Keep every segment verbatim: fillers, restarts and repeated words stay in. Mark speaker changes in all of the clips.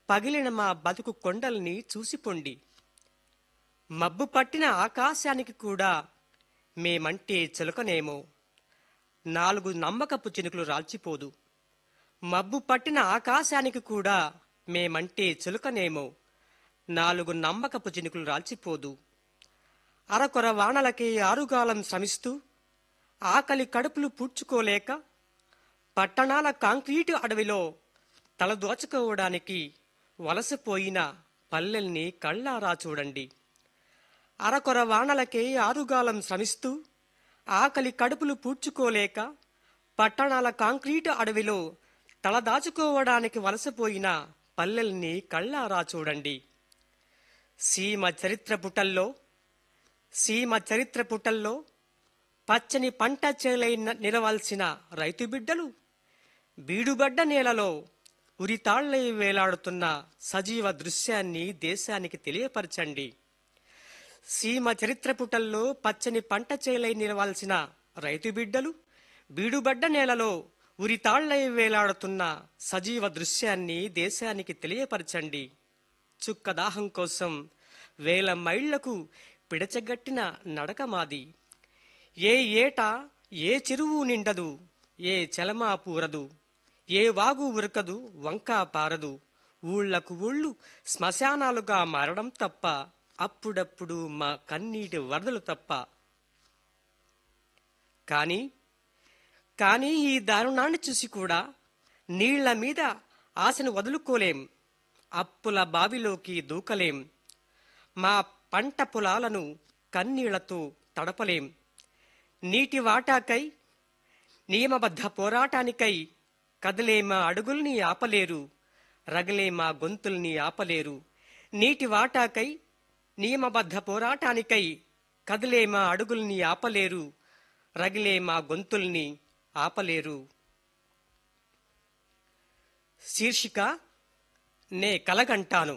Speaker 1: పగిలిన మా బతుకు కొండల్ని చూసిపోండి. మబ్బు పట్టిన ఆకాశానికి కూడా మేమంటే చిలకనేమో, నాలుగు నమ్మకపు చినుకులు రాల్చిపోదు. మబ్బు పట్టిన ఆకాశానికి కూడా మేమంటే చిలుకనేమో, నాలుగు నమ్మకపు చినుకులు రాల్చిపోదు. అరకొర వానలకి ఆరుగాలం శ్రమిస్తూ ఆకలి కడుపులు పూడ్చుకోలేక పట్టణాల కాంక్రీటు అడవిలో తలదోచుకోవడానికి వలసపోయిన పల్లెల్ని కళ్ళారా చూడండి. అరకొర వానలకే ఆరుగాలం శ్రమిస్తూ ఆకలి కడుపులు పూడ్చుకోలేక పట్టణాల కాంక్రీటు అడవిలో తలదాచుకోవడానికి వలసపోయిన పల్లెల్ని కళ్ళారా చూడండి. సీమ చరిత్ర పుటల్లో సీమ చరిత్ర పుటల్లో పచ్చని పంట చేలై నిలవాల్సిన రైతు బిడ్డలు బీడుబడ్డ నేలలో ఉరితాళ్లై వేలాడుతున్న సజీవ దృశ్యాన్ని దేశానికి తెలియపరచండి. సీమ చరిత్ర పుటల్లో పచ్చని పంట చేలై నిలవాల్సిన రైతు బిడ్డలు బీడుబడ్డ నేలలో ఉరితాళ్లై వేలాడుతున్న సజీవ దృశ్యాన్ని దేశానికి తెలియపరచండి. చుక్కదాహం కోసం వేల మైళ్లకు పిడచగట్టిన నడక మాది. ఏ ఏట ఏ చెరువు నిండదు, ఏ చలమా పూరదు, ఏ వాగు ఉరకదు, వంకా పారదు. ఊళ్లకు ఊళ్ళు శ్మశానాలుగా మారడం తప్ప, అప్పుడప్పుడు మా కన్నీటి వరదలు తప్ప. కానీ కానీ ఈ దారుణాన్ని చూసి కూడా నీళ్ల మీద ఆశను వదులుకోలేం, అప్పుల బావిలోకి దూకలేం. మా పంట పొలాలను కన్నీళ్లతో తడపలేం. నీటి వాటాకై నియమబద్ధ పోరాటానికై కదిలే మా అడుగుల్ని ఆపలేరు, రగిలే మా గొంతుల్ని ఆపలేరు. నీటి వాటాకై నియమబద్ధ పోరాటానికై కదిలే మా అడుగుల్ని ఆపలేరు, రగిలే మా గొంతుల్ని ఆపలేరు. శీర్షిక నే కలగంటాను.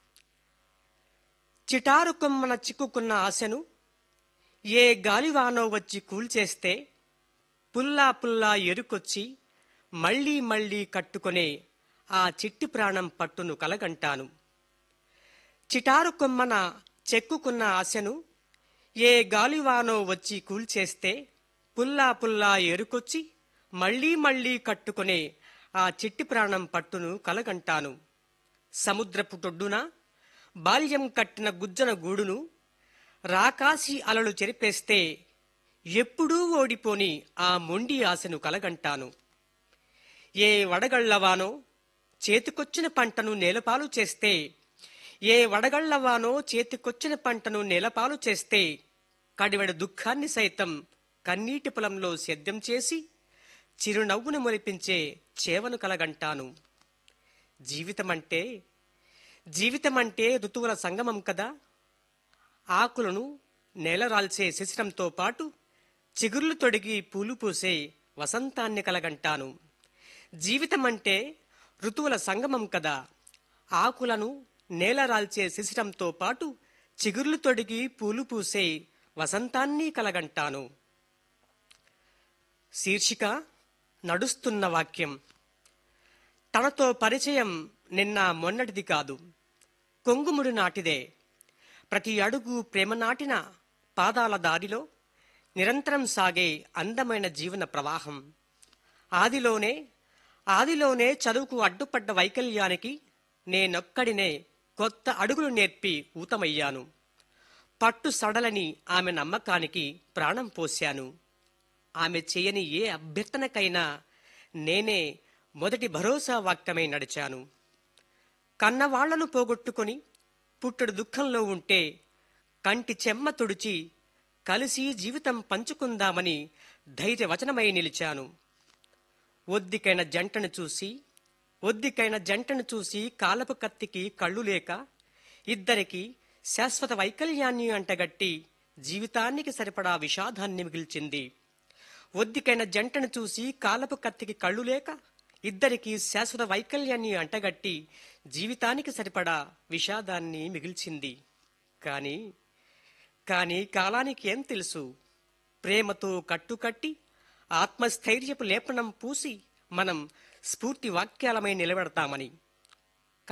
Speaker 1: చిటారు కొమ్మన చిక్కుకున్న ఆశను ఏ గాలివానో వచ్చి కూల్చేస్తే పుల్లా పుల్లా ఎరుకొచ్చి మళ్లీ మళ్లీ కట్టుకునే ఆ చిట్టి ప్రాణం పట్టును కలగంటాను. చిటారు కొమ్మన చెక్కుకున్న ఆశను ఏ గాలివానో వచ్చి కూల్చేస్తే పుల్లా పుల్లా ఎరుకొచ్చి మళ్లీ మళ్లీ కట్టుకునే ఆ చిట్టి ప్రాణం పట్టును కలగంటాను. సముద్రపు టొడ్డున బాల్యం కట్టిన గుజ్జన గూడును రాకాసి అలలు చెరిపేస్తే ఎప్పుడూ ఓడిపోని ఆ మొండి ఆశను కలగంటాను. ఏ వడగళ్లవానో చేతికొచ్చిన పంటను నేలపాలు చేస్తే ఏ వడగళ్లవానో చేతికొచ్చిన పంటను నేలపాలు చేస్తే కడివెడ దుఃఖాన్ని సైతం కన్నీటి పొలంలో సేద్యం చేసి చిరునవ్వును మొలిపించే చేవను కలగంటాను. జీవితమంటే జీవితమంటే ఋతువుల సంగమం కదా. ఆకులను నేలరాల్చే శిశిరంతో పాటు చిగుర్లు తొడిగి పూలు పూసే వసంతాన్ని కలగంటాను. జీవితమంటే ఋతువుల సంగమం కదా. ఆకులను నేలరాల్చే శిశిరంతో పాటు చిగుర్లు తొడిగి పూలు పూసే వసంతాన్ని కలగంటాను. శీర్షిక నడుస్తున్న వాక్యం. తనతో పరిచయం నిన్న మొన్నటిది కాదు, కొంగుముడి నాటిదే. ప్రతి అడుగు ప్రేమ నాటిన పాదాల దారిలో నిరంతరం సాగే అందమైన జీవన ప్రవాహం. ఆదిలోనే ఆదిలోనే చదువుకు అడ్డుపడ్డ వైకల్యానికి నేనొక్కడినే కొత్త అడుగులు నేర్పి ఊతమయ్యాను. పట్టు సడలని ఆమె నమ్మకానికి ప్రాణం పోశాను. ఆమె చేయని ఏ అభ్యర్థనకైనా నేనే మొదటి భరోసా వాక్యమై నడిచాను. కన్నవాళ్లను పోగొట్టుకొని పుట్టడు దుఃఖంలో ఉంటే కంటి చెమ్మ తుడిచి కలిసి జీవితం పంచుకుందామని ధైర్యవచనమై నిలిచాను. ఒద్దికైన జంటను చూసి ఒద్దికైన జంటను చూసి కాలపు కత్తికి కళ్ళు లేక ఇద్దరికి శాశ్వత వైకల్యాన్ని అంటగట్టి జీవితానికి సరిపడా విషాదాన్ని మిగిల్చింది. ఒద్దికైన జంటను చూసి కాలపు కత్తికి కళ్ళు లేక ఇద్దరికి శాశ్వత వైకల్యాన్ని అంటగట్టి జీవితానికి సరిపడా విషాదాన్ని మిగిల్చింది. కానీ కానీ కాలానికి ఏం తెలుసు, ప్రేమతో కట్టుకట్టి ఆత్మస్థైర్యపు లేపనం పూసి మనం స్ఫూర్తి వాక్యాలమై నిలబెడతామని.